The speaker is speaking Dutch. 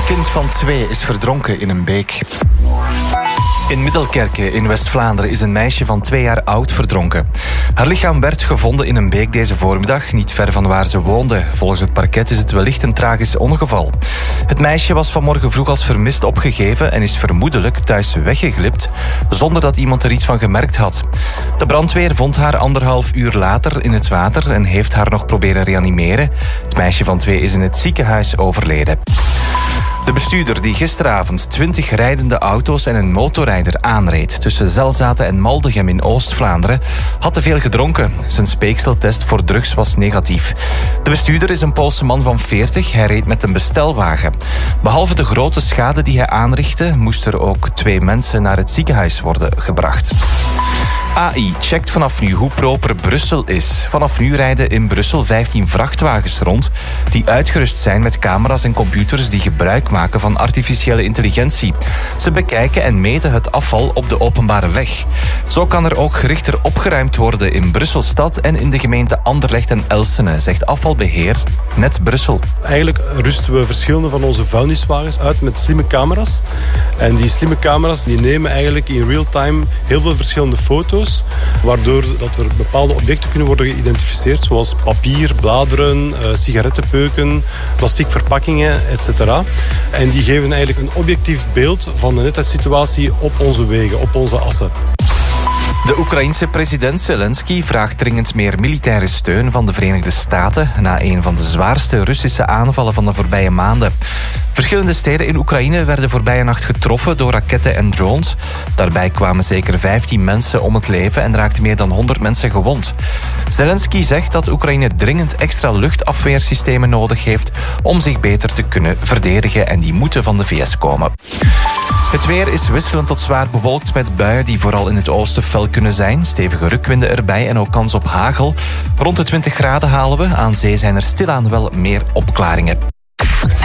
kind van 2 is verdronken in een beek. In Middelkerke in West-Vlaanderen is een meisje van 2 jaar oud verdronken. Haar lichaam werd gevonden in een beek deze voormiddag, niet ver van waar ze woonde. Volgens het parket is het wellicht een tragisch ongeval. Het meisje was vanmorgen vroeg als vermist opgegeven en is vermoedelijk thuis weggeglipt, zonder dat iemand er iets van gemerkt had. De brandweer vond haar 1,5 uur later in het water en heeft haar nog proberen reanimeren. Het meisje van 2 is in het ziekenhuis overleden. De bestuurder die gisteravond 20 rijdende auto's en een motorrijder aanreed tussen Zelzaten en Maldegem in Oost-Vlaanderen had te veel gedronken. Zijn speekseltest voor drugs was negatief. De bestuurder is een Poolse man van 40. Hij reed met een bestelwagen. Behalve de grote schade die hij aanrichtte, moesten er ook 2 mensen naar het ziekenhuis worden gebracht. AI checkt vanaf nu hoe proper Brussel is. Vanaf nu rijden in Brussel 15 vrachtwagens rond die uitgerust zijn met camera's en computers die gebruik maken van artificiële intelligentie. Ze bekijken en meten het afval op de openbare weg. Zo kan er ook gerichter opgeruimd worden in Brusselstad en in de gemeenten Anderlecht en Elsene, zegt afvalbeheer Net Brussel. Eigenlijk rusten we verschillende van onze vuilniswagens uit met slimme camera's. En die slimme camera's die nemen eigenlijk in real time heel veel verschillende foto's, waardoor dat er bepaalde objecten kunnen worden geïdentificeerd, zoals papier, bladeren, sigarettenpeuken, plastic verpakkingen, etc. En die geven eigenlijk een objectief beeld van de netheid-situatie op onze wegen, op onze assen. De Oekraïense president Zelensky vraagt dringend meer militaire steun van de Verenigde Staten na een van de zwaarste Russische aanvallen van de voorbije maanden. Verschillende steden in Oekraïne werden voorbije nacht getroffen door raketten en drones. Daarbij kwamen zeker 15 mensen om het leven en raakten meer dan 100 mensen gewond. Zelensky zegt dat Oekraïne dringend extra luchtafweersystemen nodig heeft om zich beter te kunnen verdedigen en die moeten van de VS komen. Het weer is wisselend tot zwaar bewolkt met buien die vooral in het oosten fel kunnen zijn. Stevige rukwinden erbij en ook kans op hagel. Rond de 20 graden halen we. Aan zee zijn er stilaan wel meer opklaringen.